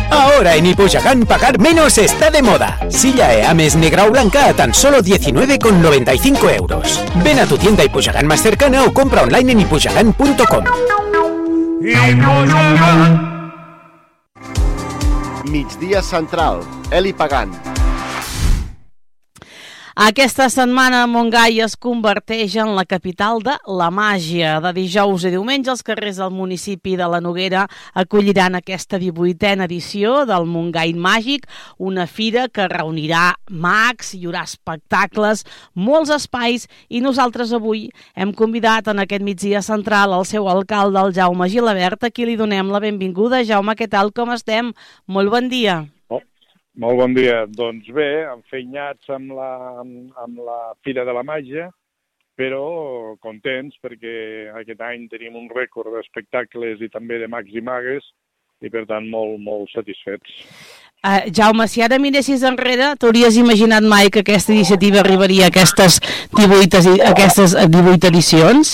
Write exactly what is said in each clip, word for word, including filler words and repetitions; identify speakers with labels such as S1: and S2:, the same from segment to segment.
S1: Ahora en Ipuchacán pagar menos está de moda. Silla Eames negra o blanca a tan solo diecinueve con noventa y cinco euros. Ven a tu tienda Ipuchacán más cercana o compra online en ipuchacán punto com.
S2: Migdia Central, Eli Pagant.
S3: Aquesta setmana Montgai es converteix en la capital de la màgia. De dijous a diumenge els carrers del municipi de la Noguera acolliran aquesta divuitena edició del Montgai Màgic, una fira que reunirà mags, hi haurà espectacles, molts espais i nosaltres avui hem convidat en aquest migdia central el seu alcalde, el Jaume Gilabert, a qui li donem la benvinguda. Jaume, què tal, com estem? Molt bon dia.
S4: Molt bon dia. Doncs bé, enfeinyats amb la, amb la Fira de la Màgia, però contents perquè aquest any tenim un rècord d'espectacles i també de mags i magues i, per tant, molt, molt satisfets.
S3: Uh, Jaume, si ara miressis enrere, t'hauries imaginat mai que aquesta iniciativa arribaria a aquestes divuit, aquestes divuit edicions?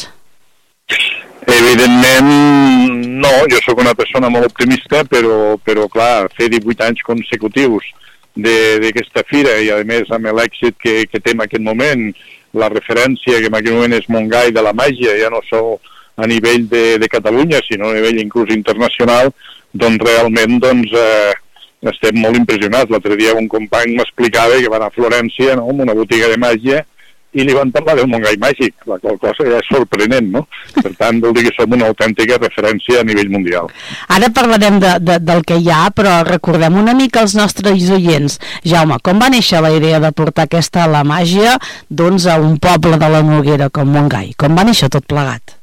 S4: Evidentment, no. Jo sóc una persona molt optimista, però, però clar, fer divuit anys consecutius d'aquesta fira i, a més, amb l'èxit que, que té en aquest moment, la referència que en aquest moment és Montgai de la màgia, ja no sol a nivell de, de Catalunya, sinó a nivell inclús internacional, doncs realment doncs, eh, estem molt impressionats. L'altre dia un company m'explicava que va anar a Florència, no?, en una botiga de màgia, i li van parlar del Montgai Màgic, la qual cosa ja és sorprenent, no? Per tant, vol dir que som una autèntica referència a nivell mundial.
S3: Ara parlarem de, de, del que hi ha, però recordem una mica els nostres oients. Jaume, com va néixer la idea de portar aquesta la màgia doncs, a un poble de la Noguera com Montgai? Com va néixer tot plegat?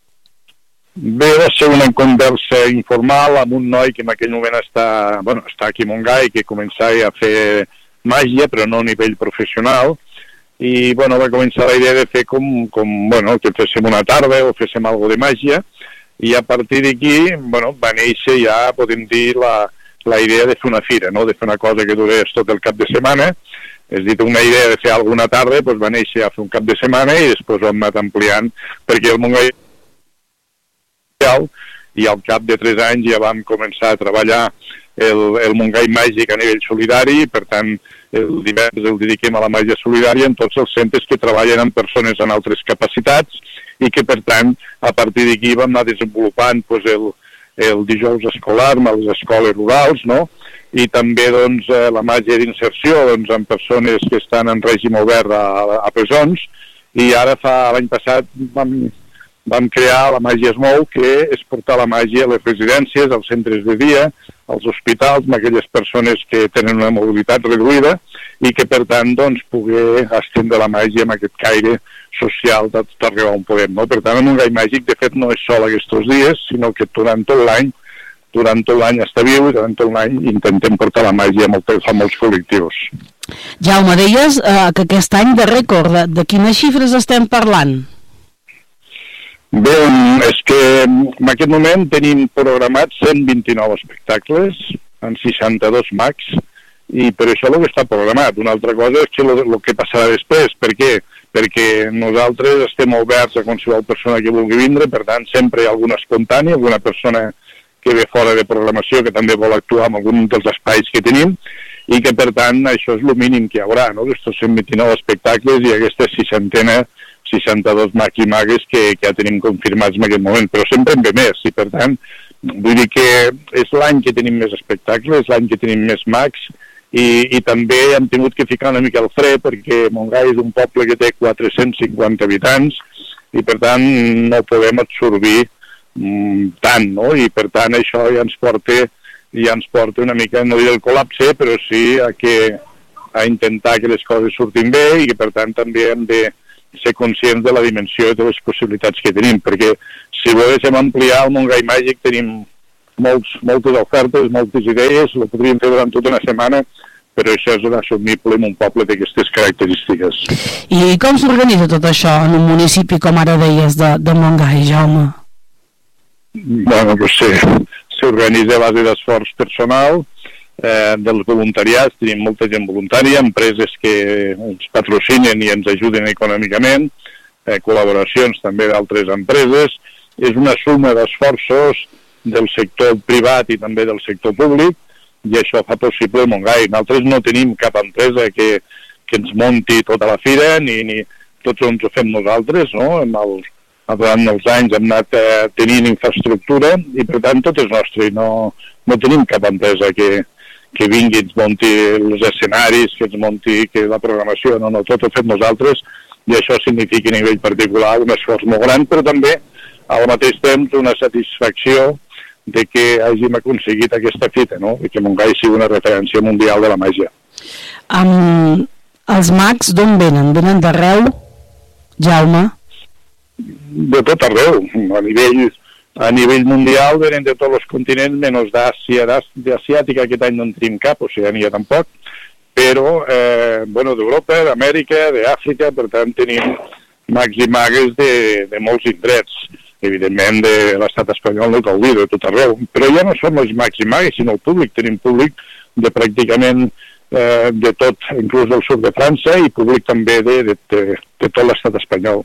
S4: Bé, va ser una conversa informal amb un noi que en aquell moment està, bueno, està aquí a Montgai, que començava a fer màgia, però no a nivell professional, i bueno, va començar la idea de fer com, com bueno, que féssim una tarda o féssim alguna de màgia, i a partir d'aquí bueno, va néixer ja, podem dir, la, la idea de fer una fira, no? De fer una cosa que durés tot el cap de setmana. És a dir, una idea de fer alguna tarda, doncs va néixer a fer un cap de setmana i després ho hem anat ampliant, perquè el Montgai i al cap de tres anys ja vam començar a treballar el, el Montgai Màgic a nivell solidari, per tant el divendres el dediquem a la màgia solidària en tots els centres que treballen amb persones amb altres capacitats i que, per tant, a partir d'aquí vam anar desenvolupant doncs, el, el dijous escolar amb les escoles rurals, no? I també doncs, la màgia d'inserció doncs, amb persones que estan en règim obert a, a presons, i ara fa l'any passat vam, vam crear la Màgia es mou, que és portar la màgia a les residències, als centres de dia, als hospitals, amb aquelles persones que tenen una mobilitat reduïda i que, per tant, doncs, poder estendre la màgia amb aquest caire social de tot arribar on podem, no? Per tant, el Montgai Màgic, de fet, no és sol aquests dies, sinó que durant tot l'any, durant tot l'any està viu i durant tot l'any intentem portar la màgia a molts, a molts col·lectius.
S3: Jaume, deies eh, que aquest any de rècord, de, de quines xifres estem parlant?
S4: Bé, és que en aquest moment tenim programats cent vint-i-nou espectacles amb seixanta-dos mags i per això el que està programat. Una altra cosa és que el que passarà després. Per què? Perquè nosaltres estem oberts a qualsevol persona que vulgui vindre, per tant sempre hi ha alguna espontània, alguna persona que ve fora de programació que també vol actuar en algun dels espais que tenim i que per tant això és el mínim que hi haurà, no? Aquests cent vint-i-nou espectacles i aquesta seixantena seixanta-dos mags i magues que, que ja tenim confirmats en aquest moment, però sempre en ve més, i per tant, vull dir que és l'any que tenim més espectacles, l'any que tenim més mags, i, i també hem tingut que ficar una mica el fre, perquè Montgai és un poble que té quatre-cents cinquanta habitants, i per tant no podem absorbir mm, tant, no? I per tant això ja ens porta, ja ens porta una mica, no dir el col·lapse, però sí a, que, a intentar que les coses surtin bé, i que per tant també hem de ser conscients de la dimensió i de les possibilitats que tenim, perquè si volguéssim ampliar el Montgai Màgic tenim molts, moltes ofertes, moltes idees, ho podríem fer durant tota una setmana, però això és inassumible en un poble d'aquestes característiques.
S3: I com s'organitza tot això en un municipi, com ara deies, de, de Montgai, Jaume?
S4: Bueno, doncs sí, s'organitza a base d'esforç personal, Eh, dels voluntariats, tenim molta gent voluntària, empreses que ens patrocinen i ens ajuden econòmicament, eh, col·laboracions també d'altres empreses, és una suma d'esforços del sector privat i també del sector públic, i això fa possible el Montgai. Nosaltres no tenim cap empresa que, que ens munti tota la fira, ni, ni tots ens ho fem nosaltres, no? Amb el, durant els anys hem anat eh, tenint infraestructura i per tant tot és nostre. No, no tenim cap empresa que, que vingui, ens munti els escenaris, que ens munti que la programació, no, no, tot ho fem nosaltres i això significa a nivell particular un esforç molt gran, però també al mateix temps una satisfacció de que hàgim aconseguit aquesta fita, no? I que Montgai sigui una referència mundial de la màgia.
S3: Um, els mags d'on venen? Venen d'arreu, Jaume?
S4: De tot arreu, a nivell, a nivell mundial venen de tots els continents, menys d'Àsia, d'Asiàtica aquest any no en tenim cap, Oceania tampoc, però, eh, bueno, d'Europa, d'Amèrica, d'Àfrica, per tant tenim mags i magues de, de molts indrets, evidentment de l'estat espanyol no cal dir, de tot arreu, però ja no som els mags i magues, sinó el públic, tenim públic de pràcticament eh, de tot, inclús del sud de França, i públic també de, de, de, de tot l'estat espanyol.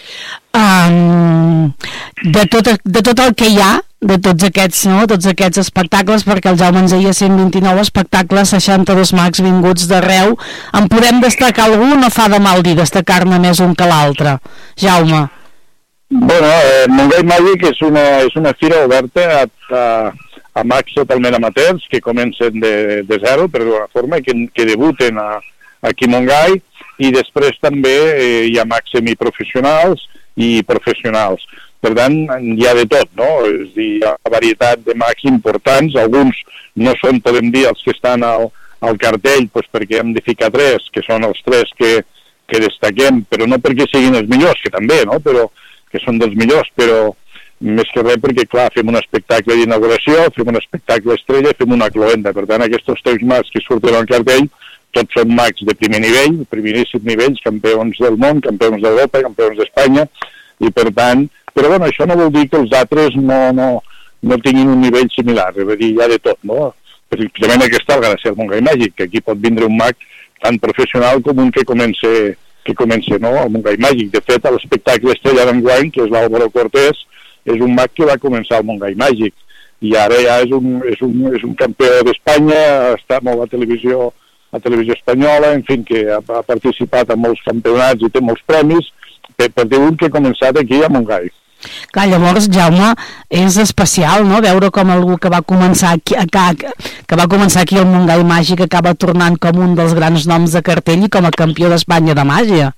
S3: Um, de, tot, de tot el que hi ha, de tots aquests, no? Tots aquests espectacles, perquè el Jaume ens deia cent vint-i-nou espectacles, seixanta-dos mags vinguts d'arreu, en podem destacar algú? No fa de mal dir destacar-ne més un que l'altre, Jaume.
S4: Bueno, eh, Montgai Màgic és una, és una fira oberta a, a, a mags totalment amateurs que comencen de, de zero, per d'una forma, que, que debuten a, aquí a Montgai, i després també eh, hi ha mags semiprofessionals i professionals. Per tant, hi ha de tot, no? És dir, hi ha una varietat de mags importants, alguns no són, podem dir, els que estan al, al cartell, doncs perquè hem de ficar tres, que són els tres que, que destaquem, però no perquè siguin els millors, que també, no? Però que són dels millors, però més que res perquè, clar, fem un espectacle d'inauguració, fem un espectacle estrella, fem una cloenda. Per tant, aquests tres mags que surten al cartell, tots són mags de primer nivell, primeríssim nivells, campions del món, campions d'Europa, campions d'Espanya, i per tant, però bueno, això no vol dir que els altres no, no, no tinguin un nivell similar, és a dir, hi ha de tot, no? Precisament aquesta és la gràcia del Montgai Màgic, que aquí pot vindre un mag tan professional com un que comença, que comença, no? El Montgai Màgic. De fet, l'espectacle estrella d'enguany, que és l'Álvaro Cortés, és un mag que va començar al Montgai Màgic, i ara ja és un, és un, és un campió d'Espanya, està molt a la televisió, a televisió espanyola, en fi, que ha, ha participat en molts campionats i té molts premis, per, per dir un que ha començat aquí a Montgai.
S3: Clar, llavors, Jaume, és especial, no?, veure com algú que va començar aquí, que, que va començar aquí al Montgai Màgic acaba tornant com un dels grans noms de cartell i com a campió d'Espanya de màgia.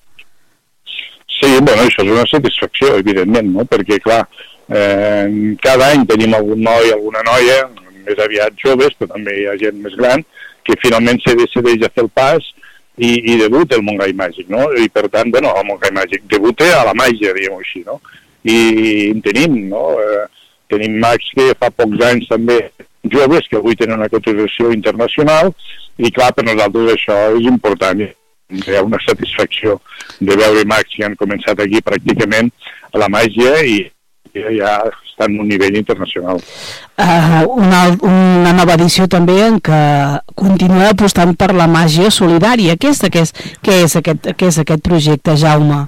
S4: Sí, bueno, això és una satisfacció, evidentment, no?, perquè, clar, eh, cada any tenim algun noi, alguna noia, més aviat joves, però també hi ha gent més gran, que finalment se decideix a fer el pas i, i debuta el Montgai Màgic, no? I per tant, bueno, el Montgai Màgic debuta a la màgia, diguem-ho així, no? I en tenim, no? Eh, tenim mags que fa pocs anys també joves, que avui tenen una cotització internacional, i clar, per nosaltres això és important. Hi ha una satisfacció de veure mags que han començat aquí pràcticament a la màgia i ja està en un nivell internacional.
S3: Uh, una, una nova edició també en què continua apostant per la màgia solidària. Què és, què és, què és, aquest, què és aquest projecte, Jaume?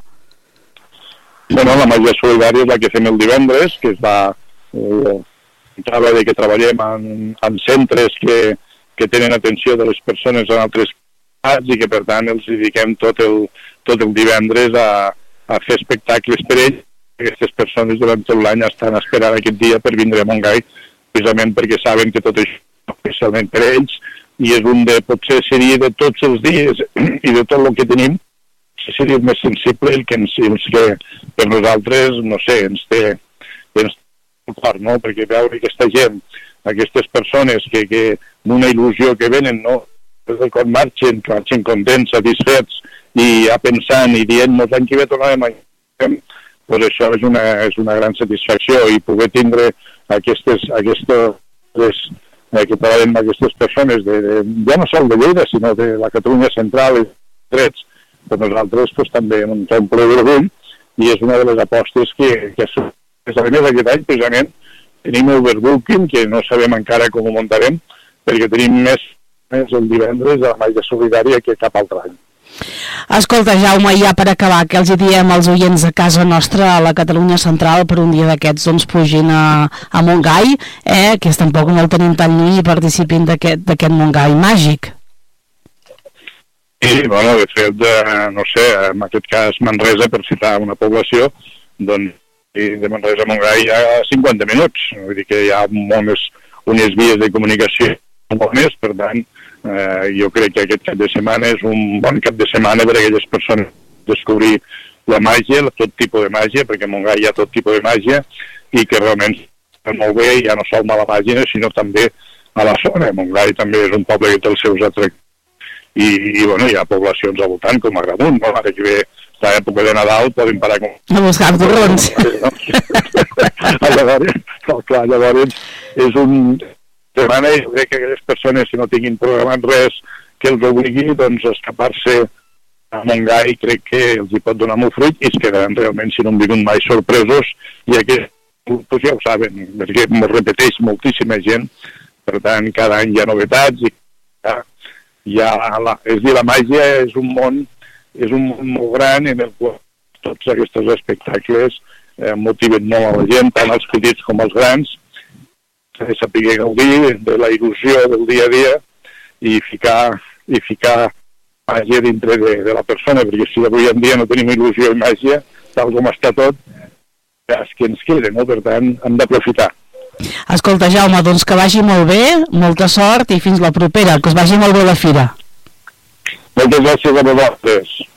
S4: Bueno, la màgia solidària és la que fem el divendres, que es va eh, de que treballem en, en centres que, que tenen atenció de les persones en altres parts i que per tant els dediquem tot el, tot el divendres a, a fer espectacles per ells. Aquestes persones durant tot l'any estan esperant aquest dia per vindre a Montgai, precisament perquè saben que tot això és especialment per ells, i és un de, potser seria de tots els dies i de tot el que tenim, seria el més sensible, el que, ens, el que per nosaltres, no sé, ens té, ens té clar, no? Perquè veure aquesta gent, aquestes persones que, que d'una il·lusió que venen, no? Quan marxen, que marxen contents, satisfets, i ja pensant i dient-nos l'any que ve tornarem a pues això és una, és una gran satisfacció, i poder tindre aquestes, aquestes eh, que treballen amb aquestes persones de, de, ja no sol de Lleida, sinó de la Catalunya central i drets, per nosaltres pues, també ens omple d'orgull, i és una de les apostes que, que és a més aquest any precisament tenim overbooking, que no sabem encara com ho muntarem, perquè tenim més, més el divendres a la màgia solidària que cap altre any.
S3: Escolta, Jaume, ja per acabar, què els hi diem als oients de casa nostra a la Catalunya Central per un dia d'aquests, doncs pugin a, a Montgai, eh, que tampoc no el tenim tan lluny i participin d'aquest d'aquest Montgai màgic.
S4: Sí, bueno, de fet, eh, no sé, en aquest cas Manresa, per citar una població, doncs de Manresa a Montgai hi ha cinquanta minuts, vull dir que hi ha moltes, unes vies de comunicació molt més, per tant, eh, jo crec que aquest cap de setmana és un bon cap de setmana per a aquelles persones descobrir la màgia, tot tipus de màgia, perquè a Montgai hi ha tot tipus de màgia, i que realment està molt bé, ja no sol a la pàgina, sinó també a la zona. Montgai també és un poble que té els seus atractius, i, i bueno, hi ha poblacions al voltant, com Agramunt, no? Ara que ve l'època de Nadal poden parar com...
S3: A buscar torrons.
S4: llavors, no, clar, llavors és un... Demana, jo crec que aquelles persones, si no tinguin programat res que els obligui, doncs escapar-se a Montgai crec que els hi pot donar molt fruit i es quedaran realment, si no han vingut mai, sorpresos, i aquest, doncs ja ho saben, perquè m'ho repeteix moltíssima gent, per tant, cada any hi ha novetats, i ja, ja la, és dir, la màgia és un món, és un món molt gran en el qual tots aquests espectacles eh, motiven molt a la gent, tant els petits com els grans, de saber gaudir de la il·lusió del dia a dia i ficar, i ficar màgia dintre de, de la persona, perquè si avui en dia no tenim il·lusió i màgia, tal com està tot, és que ens queda, no? Per tant, hem d'aprofitar.
S3: Escolta, Jaume, doncs que vagi molt bé, molta sort i fins la propera, que us vagi molt bé la fira.
S4: Moltes gràcies a vosaltres.